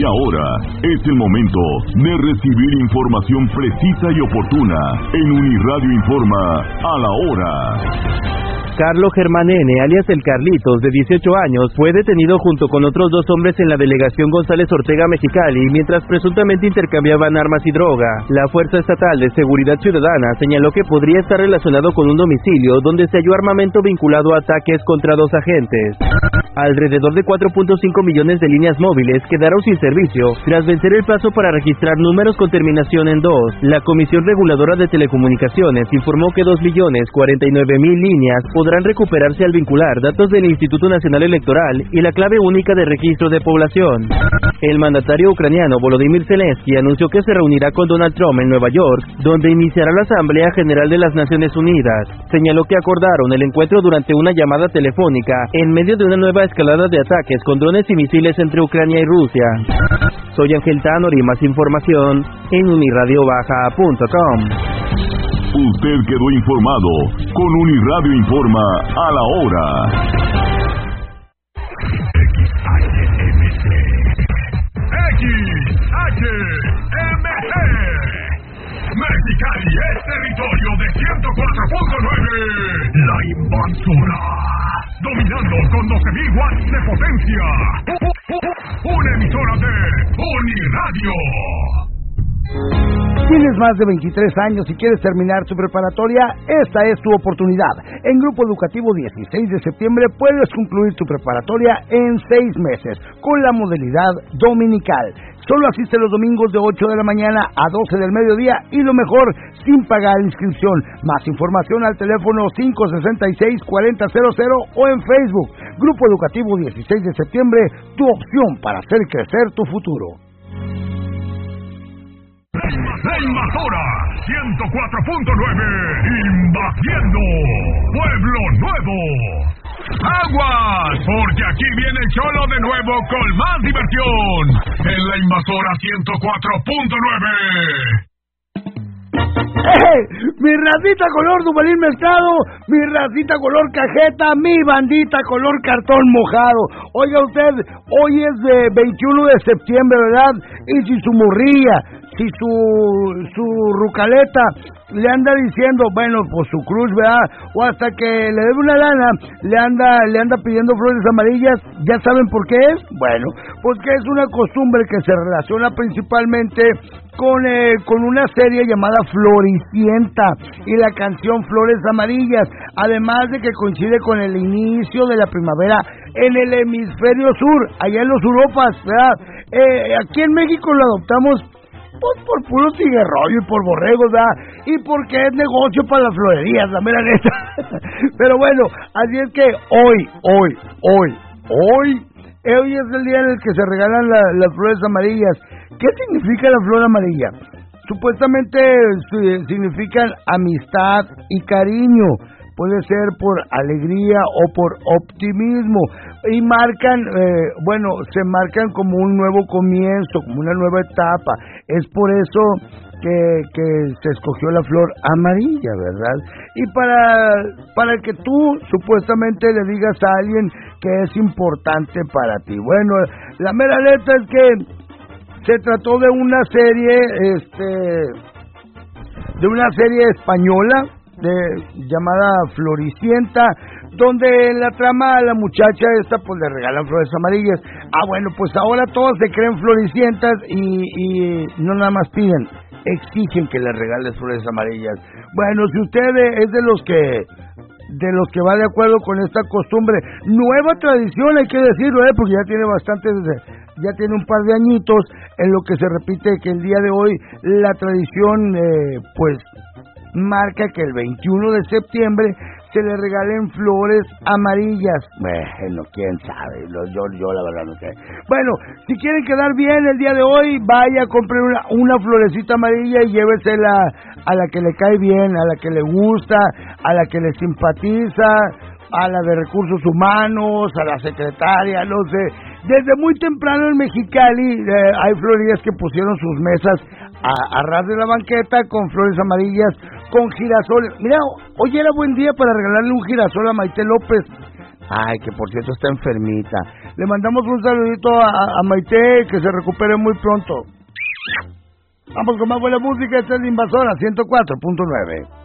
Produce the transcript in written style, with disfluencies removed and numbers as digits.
ahora es el momento de recibir información precisa y oportuna en Uniradio Informa a la hora. Carlos Germán N., alias El Carlitos, de 18 años, fue detenido junto con otros 2 hombres en la delegación González Ortega, Mexicali, mientras presuntamente intercambiaban armas y droga. La Fuerza Estatal de Seguridad Ciudadana señaló que podría estar relacionado con un domicilio donde se halló armamento vinculado a ataques contra 2 agentes. Alrededor de 4.5 millones de líneas móviles quedaron sin servicio tras vencer el plazo para registrar números con terminación en 2. La Comisión Reguladora de Telecomunicaciones informó que 2.049.000 líneas podrán recuperarse al vincular datos del Instituto Nacional Electoral y la clave única de registro de población. El mandatario ucraniano Volodymyr Zelensky anunció que se reunirá con Donald Trump en Nueva York, donde iniciará la Asamblea General de las Naciones Unidas. Señaló que acordaron el encuentro durante una llamada telefónica en medio de una nueva escalada de ataques con drones y misiles entre Ucrania y Rusia. Soy Ángel Tanor y más información en uniradiobaja.com. Usted quedó informado con Uniradio Informa a la hora. XHMC. Mexicali es territorio de 104.9. La invasora. Dominando con 12.000 watts de potencia. Una emisora de Uniradio. ¿Tienes más de 23 años y quieres terminar tu preparatoria? Esta es tu oportunidad. En Grupo Educativo 16 de septiembre puedes concluir tu preparatoria en 6 meses con la modalidad dominical. Solo asiste los domingos de 8 de la mañana a 12 del mediodía y lo mejor, sin pagar inscripción. Más información al teléfono 566-4000 o en Facebook. Grupo Educativo 16 de septiembre, tu opción para hacer crecer tu futuro. La invasora 104.9, invadiendo Pueblo Nuevo. ¡Aguas! Porque aquí viene el Cholo de nuevo con más diversión en la invasora 104.9. Mi racita color Duvalín mezclado, mi racita color cajeta, mi bandita color cartón mojado. Oiga usted, hoy es de 21 de septiembre, ¿verdad? Y si su morrilla, si su rucaleta le anda diciendo, bueno, pues su cruz, ¿verdad? O hasta que le debe una lana, le anda pidiendo flores amarillas, ¿ya saben por qué es? Bueno, pues que es una costumbre que se relaciona principalmente con una serie llamada Floricienta y la canción Flores Amarillas, además de que coincide con el inicio de la primavera en el hemisferio sur, allá en los Europas, ¿verdad? Aquí en México lo adoptamos pues por puro tiguerrollo y por borregos, ¿verdad? Y porque es negocio para las florerías, la mera neta. Pero bueno, así es que hoy es el día en el que se regalan las flores amarillas. ¿Qué significa la flor amarilla? Supuestamente significan amistad y cariño. Puede ser por alegría o por optimismo. Y se marcan como un nuevo comienzo, como una nueva etapa. Es por eso que se escogió la flor amarilla, ¿verdad? Y para que tú supuestamente le digas a alguien que es importante para ti. Bueno, la mera neta es que se trató de una serie, española llamada Floricienta, donde en la trama a la muchacha esta pues le regalan flores amarillas. Bueno, pues ahora todos se creen floricientas y no nada más piden, exigen que le regales flores amarillas. Bueno, si usted es de los que va de acuerdo con esta costumbre, nueva tradición hay que decirlo, porque ya tiene un par de añitos en lo que se repite que el día de hoy la tradición pues marca que el 21 de septiembre se le regalen flores amarillas. Bueno, quién sabe, yo la verdad no sé. Bueno, si quieren quedar bien el día de hoy, vaya, compre una florecita amarilla y llévesela a la que le cae bien, a la que le gusta, a la que le simpatiza, a la de recursos humanos, a la secretaria, no sé. Desde muy temprano en Mexicali hay florerías que pusieron sus mesas a ras de la banqueta con flores amarillas, con girasoles. Mira, hoy era buen día para regalarle un girasol a Maite López. Ay, que por cierto está enfermita. Le mandamos un saludito a Maite, que se recupere muy pronto. Vamos con más buena música, esta es Invasora 104.9.